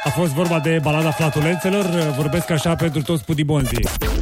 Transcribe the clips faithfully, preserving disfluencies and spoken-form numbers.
A fost vorba de balada flatulențelor. Vorbesc așa pentru toți pudibonzii.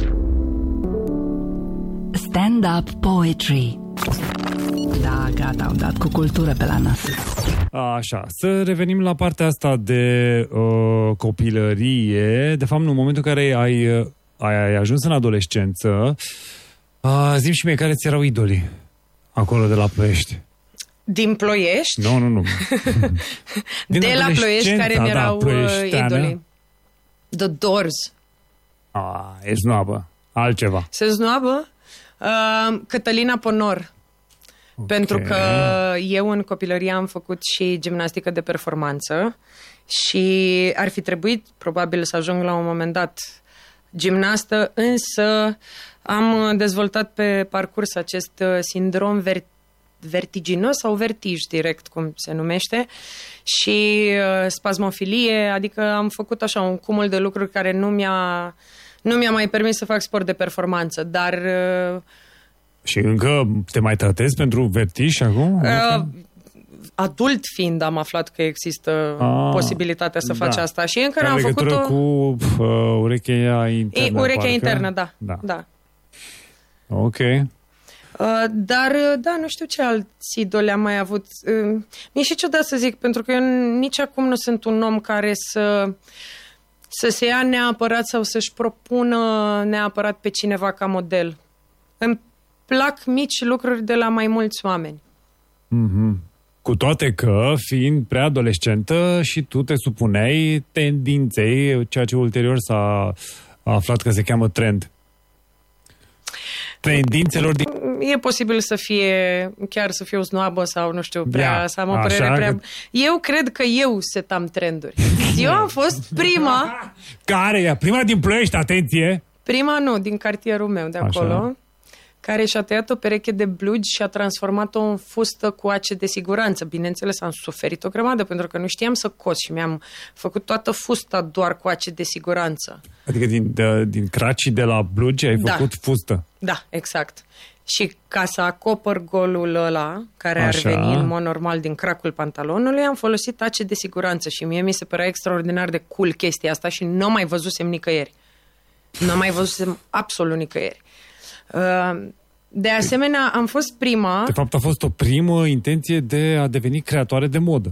Stand-up poetry. Da, gata, am dat cu cultură pe la nas. Așa, să revenim la partea asta de uh, copilărie. De fapt, în momentul în care ai, ai, ai ajuns în adolescență, uh, zi-mi și mie care ți erau idolii acolo de la Ploiești. Din Ploiești? Nu, nu, nu. De la Ploiești, care mi erau da, idolii. The Doors. Ah, e snoabă. Altceva. Se snoabă? Uh, Cătălina Ponor. Okay. Pentru că eu în copilărie am făcut și gimnastică de performanță și ar fi trebuit probabil să ajung la un moment dat gimnastă, însă am dezvoltat pe parcurs acest sindrom ver- vertiginos sau vertij direct, cum se numește, și uh, spasmofilie, adică am făcut așa un cumul de lucruri care nu mi-a, nu mi-a mai permis să fac sport de performanță, dar... Uh, Și încă te mai tratezi pentru vertij acum? Uh, adult fiind am aflat că există ah, posibilitatea să faci da. asta și încă n-am făcut-o... cu uh, urechea internă. E, urechea parcă? internă, da. da. da. Ok. Uh, dar, da, nu știu ce alți idoli am mai avut. Uh, mi-e și ciudat să zic, pentru că eu nici acum nu sunt un om care să, să se ia neapărat sau să-și propună neapărat pe cineva ca model. Îmi plac mici lucruri de la mai mulți oameni. Mm-hmm. Cu toate că, fiind preadolescentă, și tu te supuneai tendinței, ceea ce ulterior s-a aflat că se cheamă trend. Tendințelor din... E posibil să fie, chiar să fiu snoabă sau, nu știu, prea, Ia, să am o părere prea... Că... Eu cred că eu setam trenduri. Eu am fost prima... Care e? Prima din Ploiești, atenție! Prima nu, din cartierul meu de acolo. Așa. Care și-a tăiat o pereche de blugi și a transformat-o în fustă cu ace de siguranță. Bineînțeles, am suferit o grămadă pentru că nu știam să cos și mi-am făcut toată fusta doar cu ace de siguranță. Adică din, de, din cracii de la blugi ai da. făcut fustă. Da, exact. Și ca să acopăr golul ăla, care Așa. ar veni în mod normal din cracul pantalonului, am folosit ace de siguranță și mie mi se părea extraordinar de cool chestia asta și nu mai văzusem nicăieri. Nu mai văzusem absolut nicăieri. De asemenea, am fost prima... De fapt, a fost o primă intenție de a deveni creatoare de modă.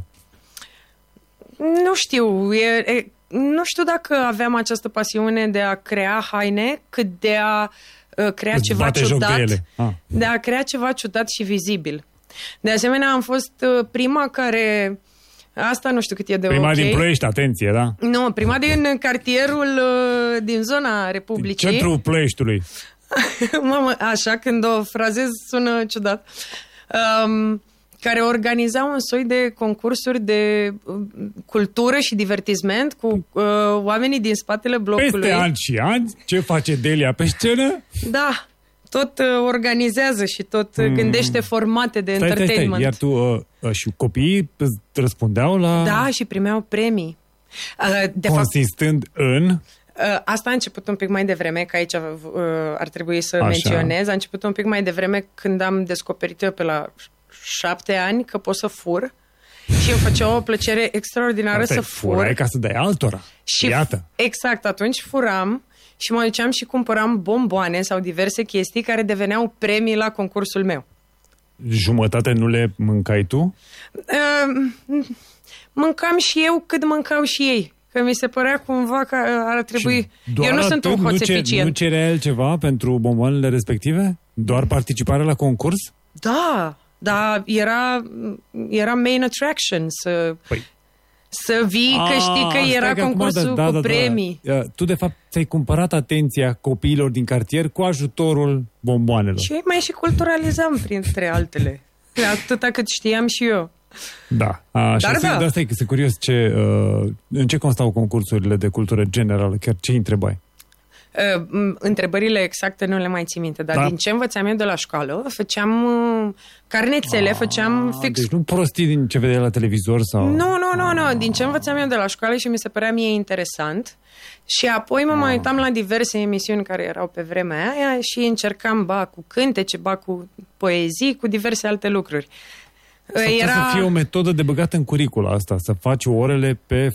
Nu știu. E, e, nu știu dacă aveam această pasiune de a crea haine, cât de a uh, crea Îți ceva ciudat. De, ah. de a crea ceva ciudat și vizibil. De asemenea, am fost uh, prima care... Asta nu știu cât e de prima ok. Prima din Ploiești, atenție, da? Nu, prima din cartierul uh, din zona Republicii. Din centrul Ploieștiului. Mamă, așa, când o frazez sună ciudat. Um, care organiza un soi de concursuri de uh, cultură și divertisment cu uh, oamenii din spatele blocului. Peste ani și ani, ce face Delia pe scenă? Da, tot uh, organizează și tot uh, mm. gândește formate de stai, entertainment. Stai, stai. Iar tu uh, uh, și copiii răspundeau la... Da, și primeau premii. Uh, de Consistând fapt, în... Asta a început un pic mai devreme, că aici uh, ar trebui să Așa. menționez. A început un pic mai devreme când am descoperit eu pe la șapte ani că pot să fur și îmi făcea o plăcere extraordinară Asta să fur. Furai ca să dai altora. Și Iată. Exact, atunci furam și mă duceam și cumpăram bomboane sau diverse chestii care deveneau premii la concursul meu. Jumătate nu le mâncai tu? Uh, mâncam și eu cât mâncau și ei. Că mi se părea cumva că ar trebui... Eu nu sunt un hoț eficient. Nu cerea el ceva pentru bomboanele respective? Doar participarea la concurs? Da, dar era, era main attraction să, păi. să vii, A, că știi că era concursul acum, da, cu da, premii. Da, da. Tu, de fapt, ți-ai cumpărat atenția copiilor din cartier cu ajutorul bomboanelor. Și mai și culturalizam, printre altele. Atâta cât știam și eu. Da, așa. Dar da. De asta e că sunt curios ce, uh, în ce constau concursurile de cultură generală, chiar ce întrebai? Uh, întrebările exacte nu le mai țin minte, dar da. din ce învățeam eu de la școală, făceam uh, carnețele, A, făceam fix... Deci nu prostii din ce vedeai la televizor sau... Nu, nu, nu, nu, din ce învățam eu de la școală și mi se părea mie interesant. Și apoi mă mai uitam la diverse emisiuni care erau pe vremea aia și încercam ba cu cântece, ba cu poezii, cu diverse alte lucruri. S-ar Era... să fie o metodă de băgat în curicula asta, să faci orele pe